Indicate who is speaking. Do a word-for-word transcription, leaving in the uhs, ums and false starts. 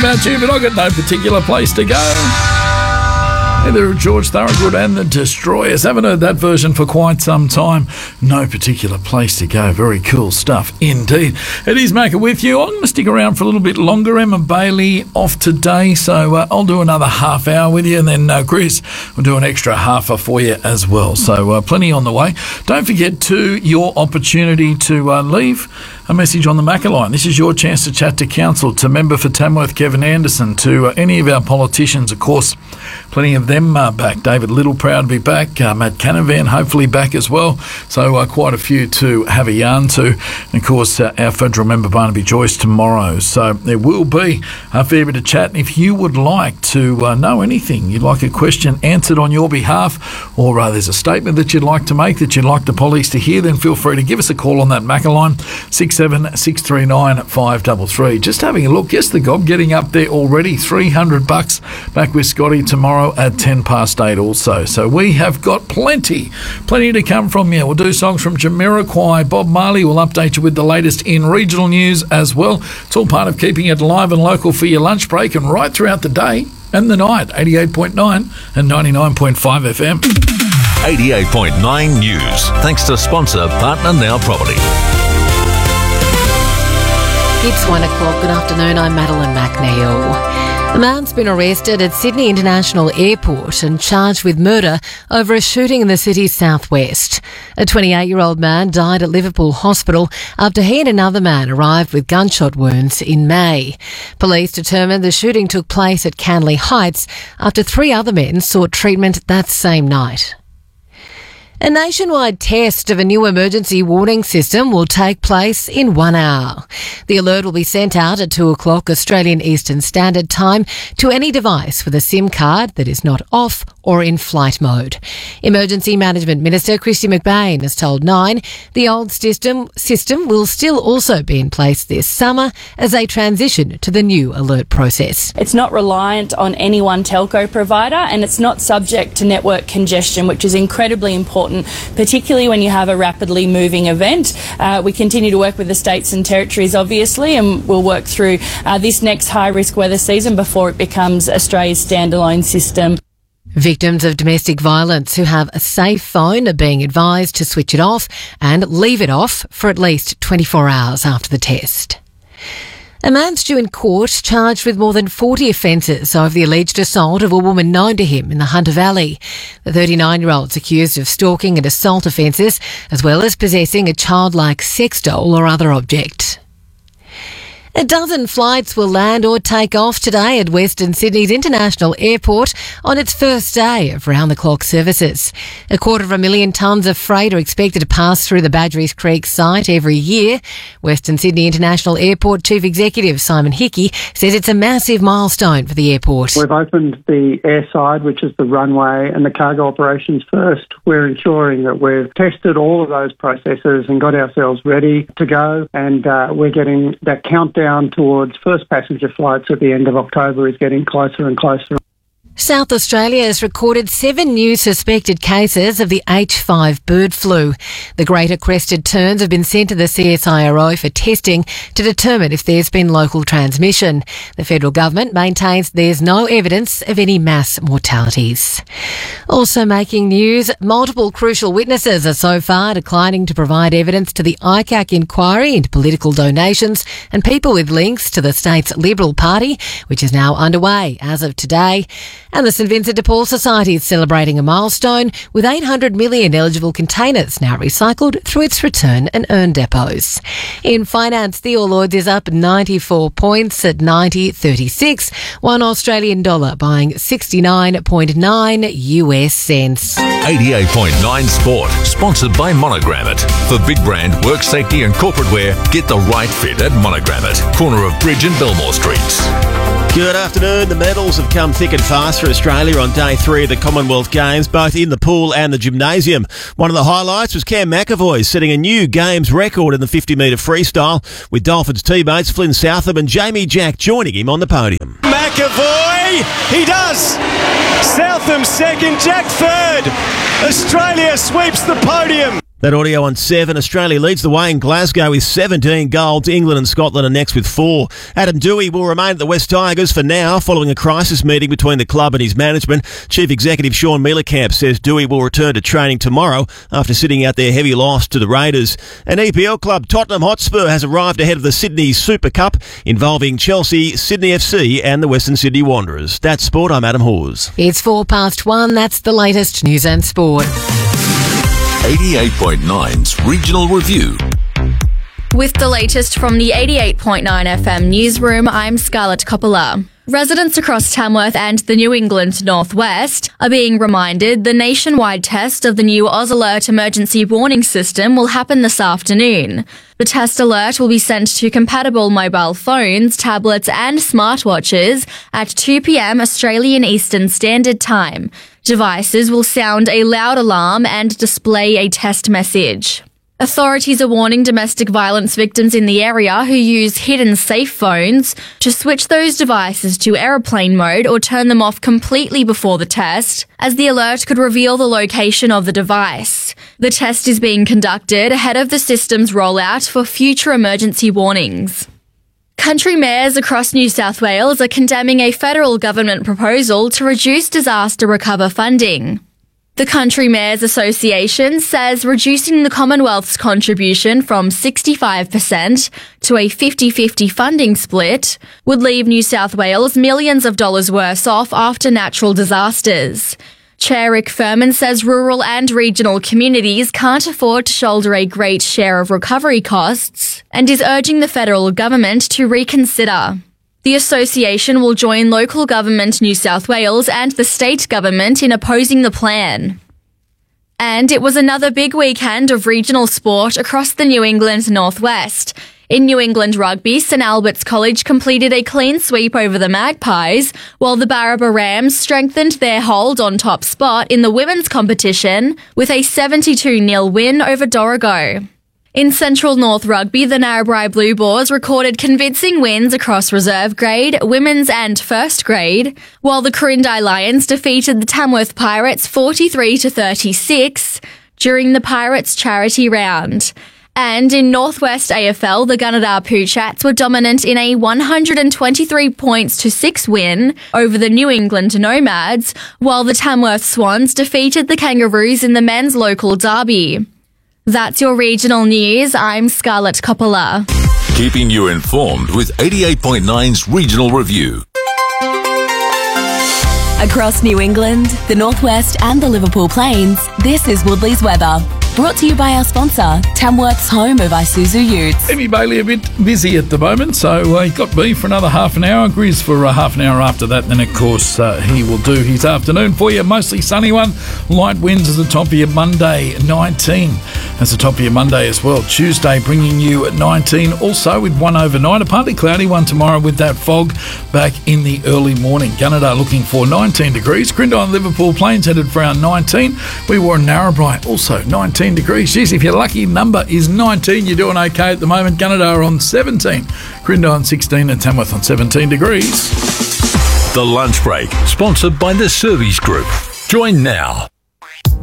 Speaker 1: about you, but I've got no particular place to go. Either George Thorogood and the Destroyers. Haven't heard that version for quite some time. No particular place to go. Very cool stuff indeed. It is Macca with you. I'm going to stick around for a little bit longer. Emma Bailey off today, so uh, I'll do another half hour with you, and then uh, Chris will do an extra half hour for you as well. So uh, plenty on the way. Don't forget to your opportunity to uh, leave a message on the Macca line. This is your chance to chat to council, to member for Tamworth Kevin Anderson, to uh, any of our politicians, of course. Plenty of them uh, back. David Little proud to be back. Uh, Matt Canavan hopefully back as well. So uh, quite a few to have a yarn to. And of course, uh, our federal member Barnaby Joyce tomorrow. So there will be a fair bit of chat. And if you would like to uh, know anything, you'd like a question answered on your behalf, or uh, there's a statement that you'd like to make that you'd like the police to hear, then feel free to give us a call on that Macca line, six seven six three nine five three three. Just having a look. Yes, the gob getting up there already. three hundred bucks back with Scotty tomorrow at ten past eight also. So we have got plenty, plenty to come from you. We'll do songs from Jamiroquai. Bob Marley will update you with the latest in regional news as well. It's all part of keeping it live and local for your lunch break and right throughout the day and the night. eighty-eight point nine and ninety-nine point five F M.
Speaker 2: eighty-eight point nine News. Thanks to sponsor Partner Now Property.
Speaker 3: It's one o'clock. Good afternoon. I'm Madeline McNeil. A man's been arrested at Sydney International Airport and charged with murder over a shooting in the city's southwest. A twenty-eight-year-old man died at Liverpool Hospital after he and another man arrived with gunshot wounds in May. Police determined the shooting took place at Canley Heights after three other men sought treatment that same night. A nationwide test of a new emergency warning system will take place in one hour. The alert will be sent out at two o'clock Australian Eastern Standard Time to any device with a SIM card that is not off or in flight mode. Emergency Management Minister Kristy McBain has told Nine the old system, system will still also be in place this summer as they transition to the new alert process.
Speaker 4: It's not reliant on any one telco provider, and it's not subject to network congestion, which is incredibly important, particularly when you have a rapidly moving event. Uh, we continue to work with the states and territories, obviously, and we'll work through uh, this next high-risk weather season before it becomes Australia's standalone system.
Speaker 3: Victims of domestic violence who have a safe phone are being advised to switch it off and leave it off for at least twenty-four hours after the test. A man's due in court charged with more than forty offences over the alleged assault of a woman known to him in the Hunter Valley. The thirty-nine-year-old's accused of stalking and assault offences, as well as possessing a childlike sex doll or other object. A dozen flights will land or take off today at Western Sydney's International Airport on its first day of round-the-clock services. A quarter of a million tonnes of freight are expected to pass through the Badgerys Creek site every year. Western Sydney International Airport Chief Executive Simon Hickey says it's a massive milestone for the airport.
Speaker 5: We've opened the airside, which is the runway, and the cargo operations first. We're ensuring that we've tested all of those processes and got ourselves ready to go, and uh, we're getting that countdown towards first passenger flights at the end of October is getting closer and closer.
Speaker 3: South Australia has recorded seven new suspected cases of the H five bird flu. The greater crested terns have been sent to the C S I R O for testing to determine if there's been local transmission. The federal government maintains there's no evidence of any mass mortalities. Also making news, multiple crucial witnesses are so far declining to provide evidence to the I C A C inquiry into political donations and people with links to the state's Liberal Party, which is now underway as of today. And the St Vincent de Paul Society is celebrating a milestone with eight hundred million eligible containers now recycled through its return and earn depots. In finance, the All Ords is up ninety-four points at ninety thirty-six. One Australian dollar buying sixty-nine point nine U S cents.
Speaker 2: eighty-eight point nine Sport, sponsored by Monogrammet. For big brand, work safety and corporate wear, get the right fit at Monogrammet, corner of Bridge and Belmore Streets.
Speaker 6: Good afternoon. The medals have come thick and fast for Australia on day three of the Commonwealth Games, both in the pool and the gymnasium. One of the highlights was Cam McAvoy setting a new Games record in the fifty metre freestyle, with Dolphins teammates Flynn Southam and Jamie Jack joining him on the podium.
Speaker 7: McAvoy, he does! Southam second, Jack third. Australia sweeps the podium.
Speaker 6: That audio on seven. Australia leads the way in Glasgow with seventeen goals. England and Scotland are next with four. Adam Dewey will remain at the West Tigers for now, following a crisis meeting between the club and his management. Chief Executive Sean Mielecamp says Dewey will return to training tomorrow after sitting out their heavy loss to the Raiders. An E P L club, Tottenham Hotspur, has arrived ahead of the Sydney Super Cup involving Chelsea, Sydney F C and the Western Sydney Wanderers. That's sport. I'm Adam Hawes.
Speaker 3: It's four past one. That's the latest news and sport.
Speaker 2: eighty-eight point nine's Regional Review.
Speaker 8: With the latest from the eighty-eight point nine F M newsroom, I'm Scarlett Coppola. Residents across Tamworth and the New England Northwest are being reminded the nationwide test of the new Oz Alert emergency warning system will happen this afternoon. The test alert will be sent to compatible mobile phones, tablets and smartwatches at two p.m. Australian Eastern Standard Time. Devices will sound a loud alarm and display a test message. Authorities are warning domestic violence victims in the area who use hidden safe phones to switch those devices to aeroplane mode or turn them off completely before the test, as the alert could reveal the location of the device. The test is being conducted ahead of the system's rollout for future emergency warnings. Country mayors across New South Wales are condemning a federal government proposal to reduce disaster recover funding. The Country Mayors Association says reducing the Commonwealth's contribution from sixty-five percent to a fifty-fifty funding split would leave New South Wales millions of dollars worse off after natural disasters. Chair Rick Furman says rural and regional communities can't afford to shoulder a great share of recovery costs and is urging the federal government to reconsider. The association will join local government New South Wales and the state government in opposing the plan. And it was another big weekend of regional sport across the New England Northwest. In New England rugby, St Albert's College completed a clean sweep over the Magpies, while the Barraba Rams strengthened their hold on top spot in the women's competition with a seventy-two nil win over Dorrigo. In Central North Rugby, the Narrabri Blue Boars recorded convincing wins across reserve grade, women's and first grade, while the Corindi Lions defeated the Tamworth Pirates forty-three to thirty-six during the Pirates charity round. And in Northwest A F L, the Gunnedah Poochats were dominant in a one hundred twenty-three points to six win over the New England Nomads, while the Tamworth Swans defeated the Kangaroos in the men's local derby. That's your regional news. I'm Scarlett Coppola.
Speaker 2: Keeping you informed with eighty-eight point nine's Regional Review.
Speaker 9: Across New England, the Northwest and the Liverpool Plains, this is Woodley's weather. Brought to you by our sponsor, Tamworth's home of Isuzu Utes.
Speaker 1: Emmy Bailey a bit busy at the moment, so uh, he got me for another half an hour. Grizz for a half an hour after that. Then, of course, uh, he will do his afternoon for you. Mostly sunny one. Light winds as the top of your Monday, nineteen. That's the top of your Monday as well. Tuesday bringing you at nineteen. Also with one overnight. A partly cloudy one tomorrow with that fog back in the early morning. Gunnedah looking for nineteen degrees. Crindon Liverpool Plains headed for around nineteen. We were in Narrabri also nineteen degrees. Jeez, if your lucky number is nineteen, you're doing okay at the moment. Gunnedah on seventeen. Crindon sixteen and Tamworth on seventeen degrees.
Speaker 2: The Lunch Break, sponsored by the Service Group. Join now.